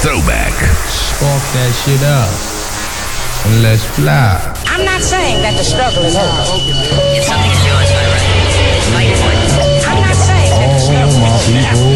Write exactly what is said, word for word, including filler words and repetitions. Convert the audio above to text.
Throwback. Spark that shit up. And let's fly. I'm not saying that the struggle is over.